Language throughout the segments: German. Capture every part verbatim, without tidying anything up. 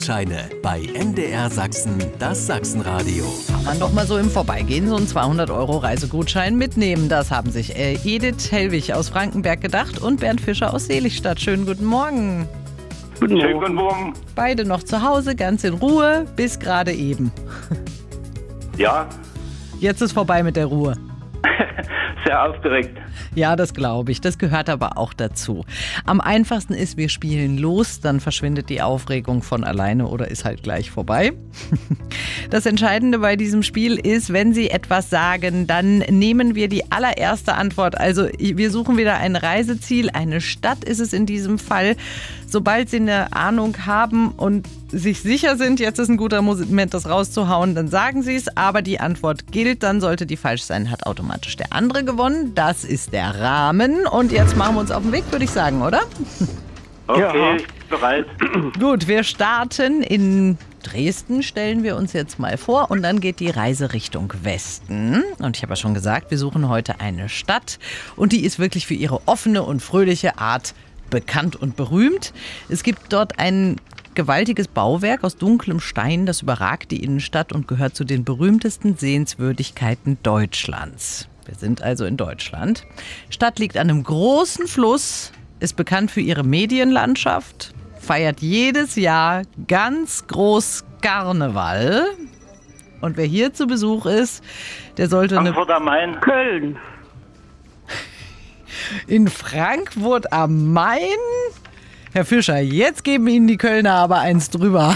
Scheine bei M D R Sachsen, das Sachsenradio. Kann man doch mal so im Vorbeigehen so einen zweihundert Euro Reisegutschein mitnehmen. Das haben sich äh, Edith Hellwig aus Frankenberg gedacht und Bernd Fischer aus Seligstadt. Schönen guten Morgen. Guten Schönen Morgen. guten Morgen. Beide noch zu Hause, ganz in Ruhe, bis gerade eben. Ja, Jetzt ist vorbei mit der Ruhe. sehr aufgeregt. Ja, das glaube ich. Das gehört aber auch dazu. Am einfachsten ist, wir spielen los, dann verschwindet die Aufregung von alleine oder ist halt gleich vorbei. Das Entscheidende bei diesem Spiel ist, wenn Sie etwas sagen, dann nehmen wir die allererste Antwort. Also wir suchen wieder ein Reiseziel, eine Stadt ist es in diesem Fall. Sobald Sie eine Ahnung haben und sich sicher sind, jetzt ist ein guter Moment, das rauszuhauen, dann sagen Sie es. Aber die Antwort gilt, dann sollte die falsch sein, hat automatisch der andere gewonnen. Das ist der Rahmen. Und jetzt machen wir uns auf den Weg, würde ich sagen, oder? Okay, Ja. ich bin bereit. Gut, wir starten in Dresden, stellen wir uns jetzt mal vor. Und dann geht die Reise Richtung Westen. Und ich habe ja schon gesagt, wir suchen heute eine Stadt. Und die ist wirklich für ihre offene und fröhliche Art bekannt und berühmt. Es gibt dort ein gewaltiges Bauwerk aus dunklem Stein, das überragt die Innenstadt und gehört zu den berühmtesten Sehenswürdigkeiten Deutschlands. Wir sind also in Deutschland. Die Stadt liegt an einem großen Fluss, ist bekannt für ihre Medienlandschaft, feiert jedes Jahr ganz groß Karneval. Und wer hier zu Besuch ist, der sollte eine Frankfurt am Main. Köln. in Frankfurt am Main. Herr Fischer, jetzt geben Ihnen die Kölner aber eins drüber.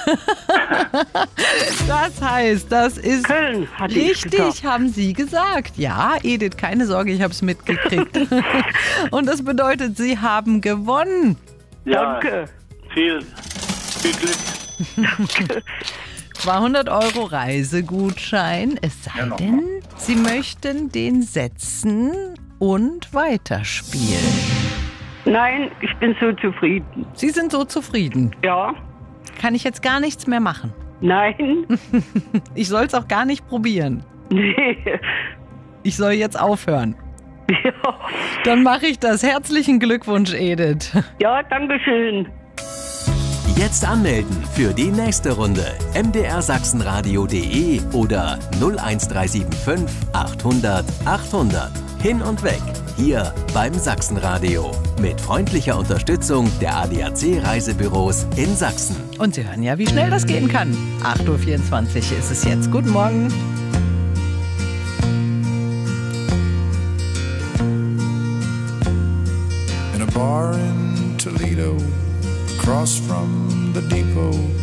Das heißt, das ist Köln, hatte ich richtig, gesagt. haben Sie gesagt. Ja, Edith, keine Sorge, ich habe es mitgekriegt. Und das bedeutet, Sie haben gewonnen. Ja, Danke. viel, viel Glück. zweihundert Euro Reisegutschein. Es sei denn, Sie möchten den setzen und weiterspielen. Nein, ich bin so zufrieden. Sie sind so zufrieden. Ja, Kann ich jetzt gar nichts mehr machen. nein, Ich soll es auch gar nicht probieren. nee. Ich soll jetzt aufhören. Ja, Dann mache ich das. Herzlichen Glückwunsch, Edith. ja, danke schön. Jetzt anmelden für die nächste Runde. M D R Sachsenradio punkt de oder null eins drei sieben fünf achthundert achthundert. Hin und weg. Hier beim Sachsenradio. Mit freundlicher Unterstützung der A D A C Reisebüros in Sachsen. Und Sie hören ja, wie schnell das gehen kann. acht Uhr vierundzwanzig ist es jetzt. Guten Morgen. In a bar in Toledo, across from the depot.